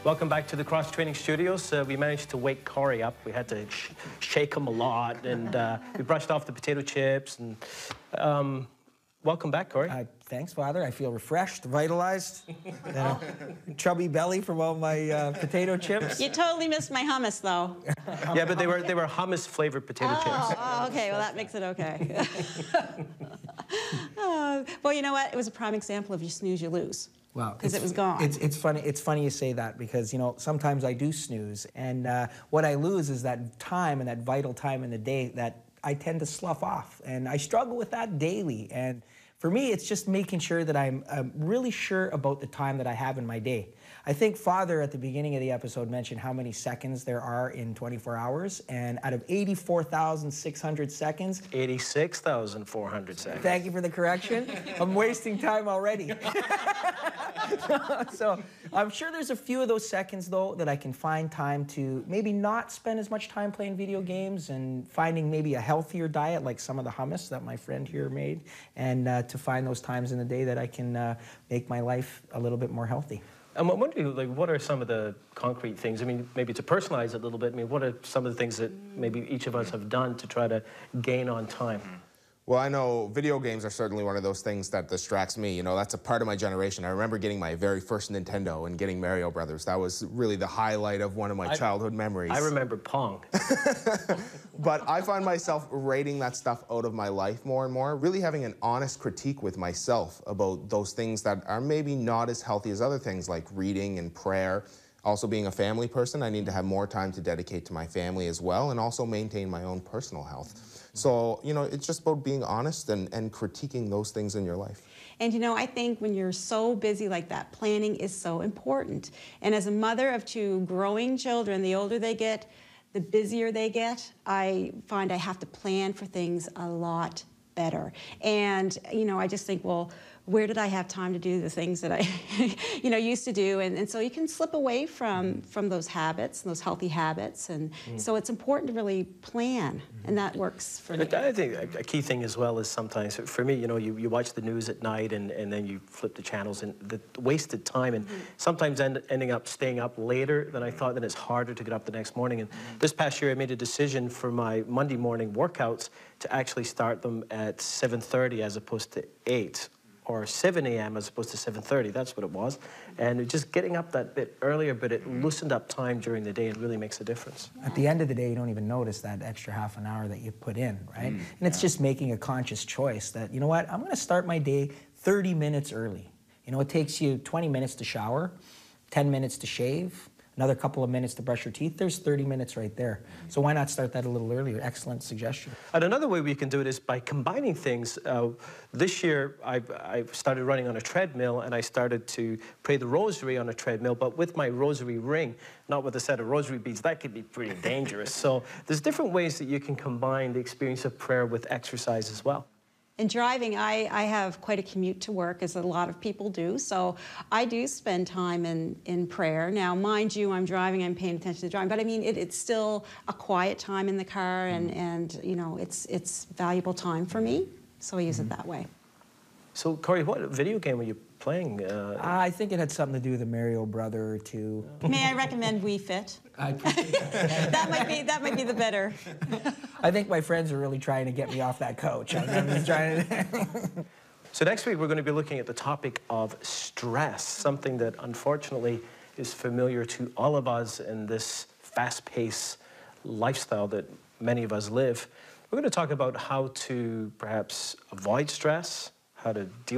Welcome back to the Cross Training Studios. We managed to wake Corey up. We had to shake him a lot, and we brushed off the potato chips. And welcome back, Corey. Thanks, Father. I feel refreshed, vitalized, chubby belly from all my potato chips. You totally missed my hummus, though. Yeah, but they were hummus-flavored potato chips. Oh, okay. Well, that makes it okay. Well, you know what? It was a prime example of you snooze, you lose. Well, because it was gone. It's funny. It's funny you say that because sometimes I do snooze, and what I lose is that time and that vital time in the day that I tend to slough off, and I struggle with that daily. And for me, it's just making sure that I'm really sure about the time that I have in my day. I think Father at the beginning of the episode mentioned how many seconds there are in 24 hours, and out of 84,600 seconds... 86,400 seconds. Thank you for the correction. I'm wasting time already. So I'm sure there's a few of those seconds, though, that I can find time to maybe not spend as much time playing video games and finding maybe a healthier diet like some of the hummus that my friend here made, and to find those times in the day that I can make my life a little bit more healthy. I'm wondering, like, what are some of the concrete things? I mean, maybe to personalize it a little bit, I mean, what are some of the things that maybe each of us have done to try to gain on time? Well, I know video games are certainly one of those things that distracts me. You know, that's a part of my generation. I remember getting my very first Nintendo and getting Mario Brothers. That was really the highlight of one of my childhood memories. I remember Pong. But I find myself rating that stuff out of my life more and more, really having an honest critique with myself about those things that are maybe not as healthy as other things like reading and prayer. Also, being a family person, I need to have more time to dedicate to my family as well, and also maintain my own personal health. So, it's just about being honest and critiquing those things in your life. And, I think when you're so busy like that, planning is so important. And as a mother of two growing children, the older they get, the busier they get. I find I have to plan for things a lot better. And, I just think, well, where did I have time to do the things that I, used to do? And so you can slip away from those habits, those healthy habits. And so it's important to really plan, and that works for me. I think a key thing as well is sometimes, for me, you watch the news at night and then you flip the channels, and the wasted time, and sometimes ending up staying up later than I thought, then it's harder to get up the next morning. And this past year I made a decision for my Monday morning workouts to actually start them at 7:30 as opposed to 8. Or 7 a.m. as opposed to 7:30, that's what it was. And just getting up that bit earlier, but it loosened up time during the day and really makes a difference. At the end of the day, you don't even notice that extra half an hour that you put in, right? And it's just making a conscious choice that, you know what, I'm gonna start my day 30 minutes early. It takes you 20 minutes to shower, 10 minutes to shave, another couple of minutes to brush your teeth. There's 30 minutes right there. So why not start that a little earlier? Excellent suggestion. And another way we can do it is by combining things. This year, I've started running on a treadmill, and I started to pray the rosary on a treadmill, but with my rosary ring, not with a set of rosary beads. That could be pretty dangerous. So there's different ways that you can combine the experience of prayer with exercise as well. In driving, I have quite a commute to work, as a lot of people do, so I do spend time in prayer. Now, mind you, I'm driving, I'm paying attention to driving, but I mean, it's still a quiet time in the car, and it's valuable time for me, so I use it that way. So, Corey, what video game were you playing? I think it had something to do with a Mario Brother or two. May I recommend Wii Fit? I appreciate that. that might be the better. I think my friends are really trying to get me off that couch. I'm just trying to... So next week we're going to be looking at the topic of stress, something that unfortunately is familiar to all of us in this fast-paced lifestyle that many of us live. We're going to talk about how to perhaps avoid stress, how to deal